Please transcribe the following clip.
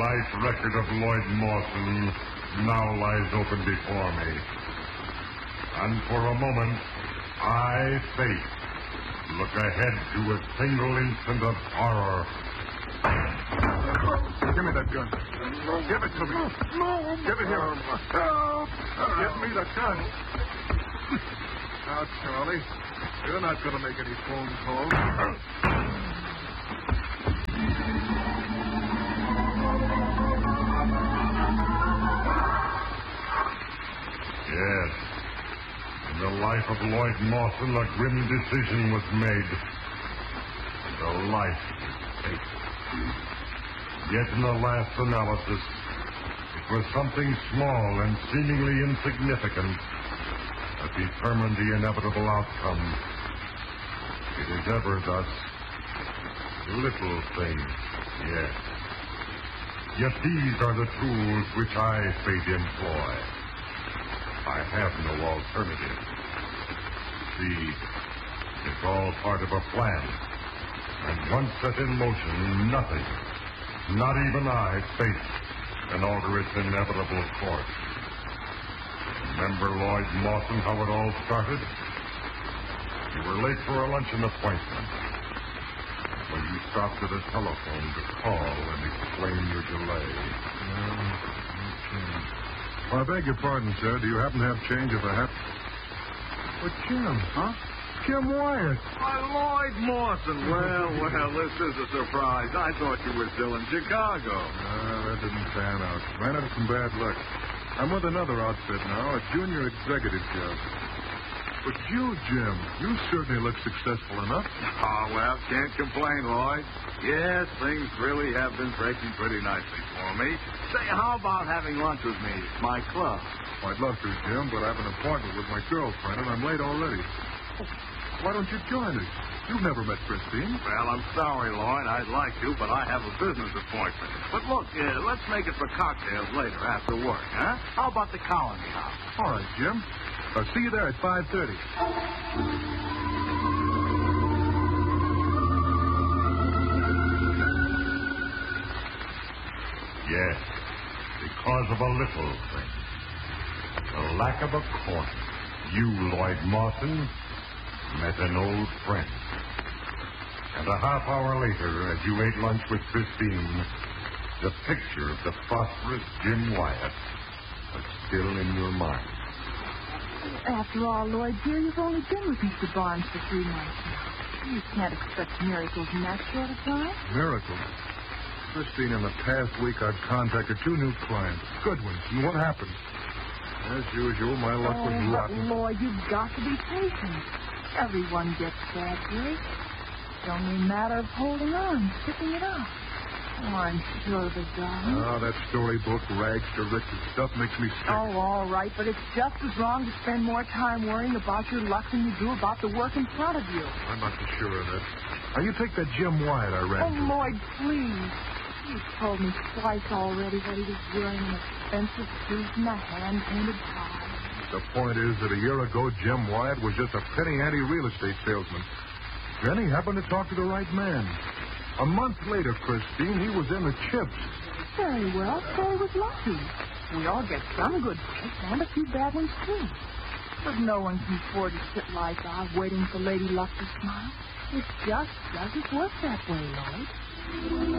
life record of Lloyd Mawson now lies open before me. And for a moment, I, Fate, look ahead to a single instant of horror. Give me that gun. Give it to me. Give it here. Give me the gun. Now, Charlie, you're not going to make any phone calls. Yes. In the life of Lloyd Mawson, a grim decision was made. The life of Fate. Yet in the last analysis, it was something small and seemingly insignificant that determined the inevitable outcome. It is ever thus. Little things, yes. Yet these are the tools which I, Fate, employ. I have no alternative. See, it's all part of a plan. And once set in motion, nothing, not even I, Fate, can alter its inevitable course. Remember Lloyd Mawson, how it all started? You were late for a luncheon appointment. When you stopped at a telephone to call and explain your delay. Well, I beg your pardon, sir. Do you happen to have change of a hat? Well, Jim, huh? Jim Wyatt. Why, Lloyd Mawson. Well, this is a surprise. I thought you were still in Chicago. That didn't pan out. Ran into some bad luck. I'm with another outfit now, a junior executive job. But you, Jim, you certainly look successful enough. Oh, well, can't complain, Lloyd. Yes, things really have been breaking pretty nicely for me. Say, how about having lunch with me at my club? I'd love to, Jim, but I have an appointment with my girlfriend, and I'm late already. Why don't you join us? You've never met Christine. Well, I'm sorry, Lloyd. I'd like to, but I have a business appointment. But look, let's make it for cocktails later after work, huh? How about the Colony House? All right, Jim. I'll see you there at 5:30. Yes, because of a little thing. The lack of a coin. You, Lloyd Mawson, met an old friend. And a half hour later, as you ate lunch with Christine, the picture of the prosperous Jim Wyatt was still in your mind. After all, Lloyd, dear, you've only been with Mr. Barnes for 3 months now. You can't expect miracles in that short a time. Miracles? Christine, in the past week, I've contacted 2 new clients. Good ones. And what happened? As usual, my luck was rotten. But, Lloyd, you've got to be patient. Everyone gets bad breaks. It's only a matter of holding on, sticking it out. Oh, I'm sure of it, darling. Oh, that storybook, rags to riches stuff makes me sick. Oh, all right, but it's just as wrong to spend more time worrying about your luck than you do about the work in front of you. I'm not so sure of that. Now, you take that Jim Wyatt I ran into. Lloyd, please. You've told me twice already that he was wearing an expensive suit and a hand-painted tie. The point is that a year ago, Jim Wyatt was just a penny-ante real estate salesman. Then he happened to talk to the right man. A month later, Christine, he was in the chips. Very well, so he was lucky. We all get some good breaks and a few bad ones, too. But no one can afford to sit like I, waiting for Lady Luck to smile. It just doesn't work that way, Lloyd.